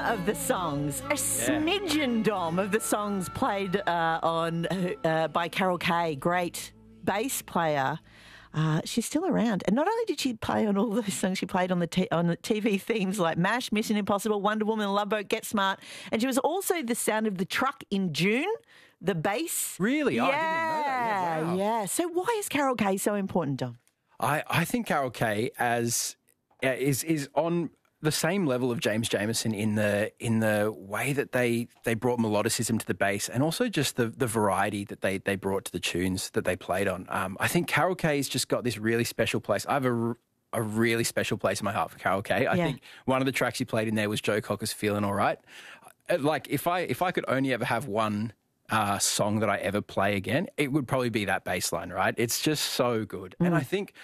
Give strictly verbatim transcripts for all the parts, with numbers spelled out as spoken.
of the songs, a smidgen, Dom, of the songs played uh, on uh, by Carol Kaye, great bass player. Uh, she's still around. And not only did she play on all those songs, she played on the t- on the T V themes like MASH, Mission Impossible, Wonder Woman, Love Boat, Get Smart. And she was also the sound of the truck in June, the bass. Really? Yeah, Oh, I didn't know that. Yeah, wow. yeah. So why is Carol Kaye so important, Dom? I, I think Carol Kaye as uh, is is on the same level of James Jamerson in the in the way that they they brought melodicism to the bass, and also just the the variety that they they brought to the tunes that they played on. Um, I think Carol Kaye's just got this really special place. I have a a really special place in my heart for Carol Kaye. I Yeah. think one of the tracks he played in there was Joe Cocker's "Feeling All Right." Like if I if I could only ever have one uh, song that I ever play again, it would probably be that bass line. Right? It's just so good, mm. and I think.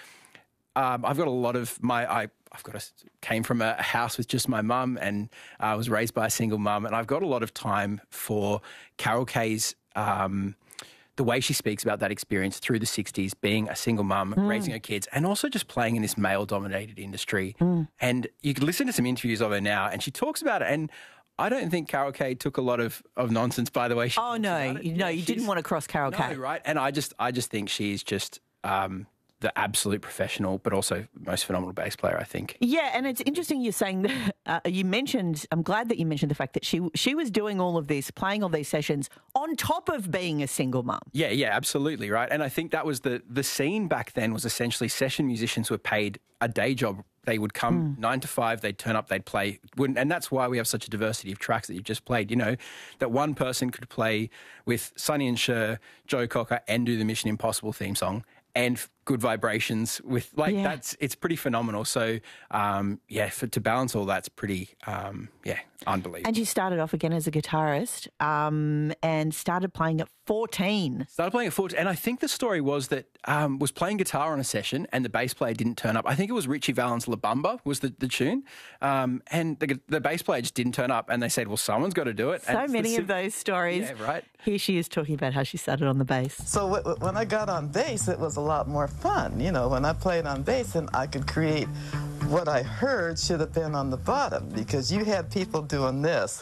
Um, I've got a lot of my, I, I've got a, came from a house with just my mum, and I uh, was raised by a single mum, and I've got a lot of time for Carol Kaye's, um, the way she speaks about that experience through the sixties, being a single mum, mm. raising her kids, and also just playing in this male-dominated industry. Mm. And you could listen to some interviews of her now, and she talks about it, and I don't think Carol Kaye took a lot of, of nonsense by the way she Oh, no, no, yeah, you didn't want to cross Carol Kaye. No, right? And I just, I just think she's just... Um, the absolute professional, but also most phenomenal bass player, I think. Yeah, and it's interesting you're saying that uh, you mentioned, I'm glad that you mentioned the fact that she she was doing all of this, playing all these sessions on top of being a single mum. Yeah, yeah, absolutely, right. And I think that was the, the scene back then was essentially session musicians were paid a day job. They would come mm. nine to five, they'd turn up, they'd play. Wouldn't, and that's why we have such a diversity of tracks that you've just played. You know, that one person could play with Sonny and Cher, Joe Cocker, and do the Mission Impossible theme song, and Good Vibrations with, like, yeah. that's, it's pretty phenomenal. So, um, yeah, for, to balance all that's pretty, um, yeah, unbelievable. And you started off again as a guitarist um, and started playing at fourteen. Started playing at fourteen. And I think the story was that um, was playing guitar on a session and the bass player didn't turn up. I think it was Richie Valens' La Bamba was the, the tune. Um, and the, the bass player just didn't turn up. And they said, well, someone's got to do it. So and many the, of those stories. Yeah, right. Here she is talking about how she started on the bass. So w- when I got on bass, it was a lot more fun. You know, when I played on bass and I could create what I heard should have been on the bottom, because you had people doing this.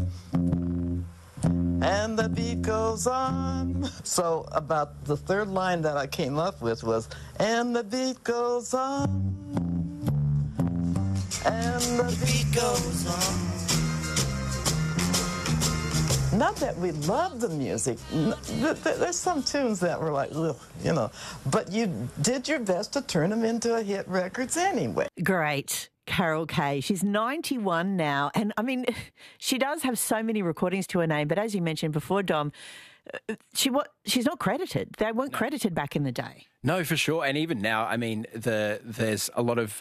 And the beat goes on. So about the third line that I came up with was, and the beat goes on. And the beat goes on. Not that we love the music. There's some tunes that were like, ugh, you know, but you did your best to turn them into a hit records anyway. Great. Carol Kaye. She's ninety-one now. And, I mean, she does have so many recordings to her name. But as you mentioned before, Dom, she what she's not credited. They weren't no. credited back in the day. No, for sure. And even now, I mean, the there's a lot of